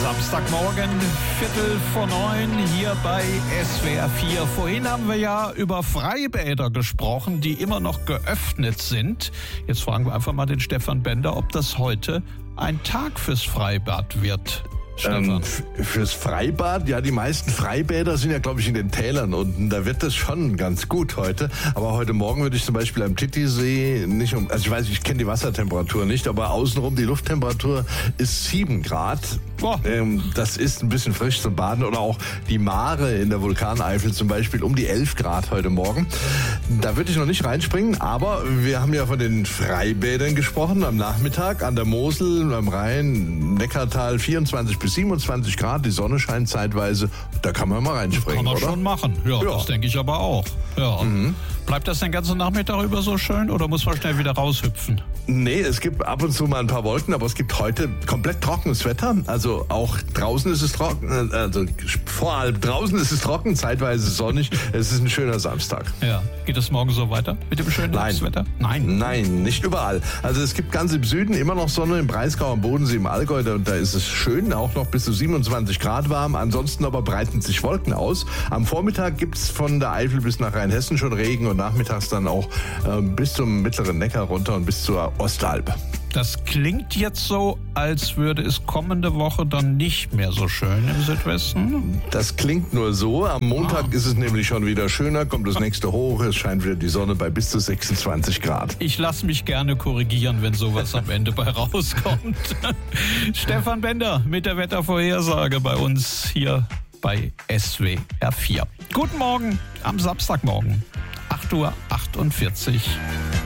Samstagmorgen, 8:45 hier bei SWR 4. Vorhin haben wir ja über Freibäder gesprochen, die immer noch geöffnet sind. Jetzt fragen wir einfach mal den Stefan Bender, ob das heute ein Tag fürs Freibad wird. Fürs Freibad, ja, die meisten Freibäder sind ja, glaube ich, in den Tälern unten. Da wird das schon ganz gut heute. Aber heute Morgen würde ich zum Beispiel am Titisee nicht ich kenne die Wassertemperatur nicht, aber außenrum die Lufttemperatur ist 7 Grad. Boah. Das ist ein bisschen frisch zum Baden. Oder auch die Mare in der Vulkaneifel zum Beispiel um die 11 Grad heute Morgen. Da würde ich noch nicht reinspringen, aber wir haben ja von den Freibädern gesprochen am Nachmittag an der Mosel, am Rhein, Neckartal 24 bis 27 Grad, die Sonne scheint zeitweise, da kann man mal reinspringen, kann man oder? Schon machen, ja, das denke ich aber auch. Ja. Bleibt das den ganzen Nachmittag über so schön oder muss man schnell wieder raushüpfen? Nee, es gibt ab und zu mal ein paar Wolken, aber es gibt heute komplett trockenes Wetter. Also auch draußen ist es trocken, also vor allem draußen ist es trocken, zeitweise sonnig. Es ist ein schöner Samstag. Ja, geht es morgen so weiter mit dem schönen Wetter? Nein, nicht überall. Also es gibt ganz im Süden immer noch Sonne, im Breisgau, am Bodensee, im Allgäu, da ist es schön, auch noch bis zu 27 Grad warm. Ansonsten aber breiten sich Wolken aus. Am Vormittag gibt es von der Eifel bis nach Rheinhessen schon Regen und nachmittags dann auch bis zum mittleren Neckar runter und bis zur Ostalb. Das klingt jetzt so, als würde es kommende Woche dann nicht mehr so schön im Südwesten. Das klingt nur so. Am Montag ist es nämlich schon wieder schöner, kommt das nächste hoch, es scheint wieder die Sonne bei bis zu 26 Grad. Ich lasse mich gerne korrigieren, wenn sowas am Ende bei rauskommt. Stefan Bender mit der Wettervorhersage bei uns hier bei SWR 4. Guten Morgen am Samstagmorgen, 8:48 Uhr.